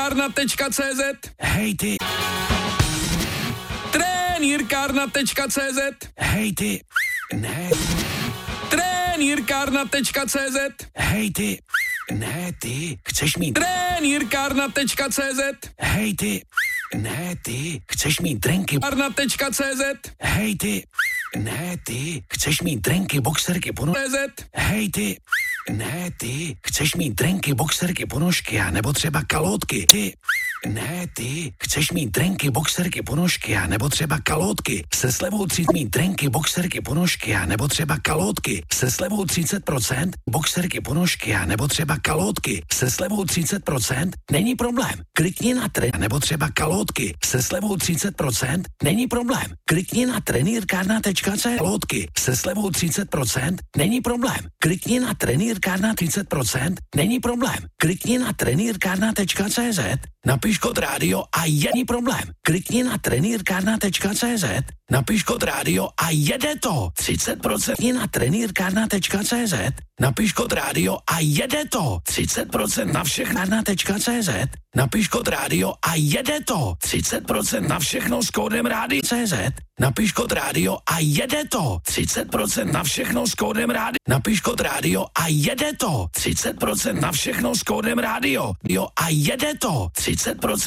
Trenýrkárna.cz. Hej ty. Trenýrkárna.cz. Hej ty. Ne. Trenýrkárna.cz. Hej ty. Ne ty. Chceš mít. Trenýrkárna.cz. Hej ty. Ne ty. Chceš mít drinky. Trenýrkárna.cz. Hej ty. Ne ty. Chceš mít drinky, boxerky, CZ. Hej ty. Ne ty. Chceš mít drinky, boxerky, ponožky a nebo třeba kalótky. Ty. Ne ty. Chceš mít drinky, boxerky, ponožky a nebo třeba kalótky. Se slevou 30 mít drinky, boxerky, ponožky a nebo třeba kalótky. Se slevou 30%, boxerky, ponožky a nebo třeba kalótky. Se slevou 30% není problém. Klikni na nebo třeba kalótky. Se slevou 30% není problém. Klikni na trenýrkárna.cz. Kalótky. Se slevou 30% není problém. Klikni na trenýrkárna 30% není problém. Klikni na trenýrkárna.cz. Napiš kód rádio a není problém. Klikni na trenýrkárna.cz, napiš kód rádio a jede to. 30% je na trenýrkárna.cz, napiš kód rádio a jede to. 30% na všechno.cz, napiš kód rádio a jede to. 30% na všechno s kódem rádio.cz, napiš kód rádio a jede to. 30% na všechno s kódem rádio. Napiš kód rádio a jede to. 30% na všechno s kódem rádio. Jo a jede to. 30%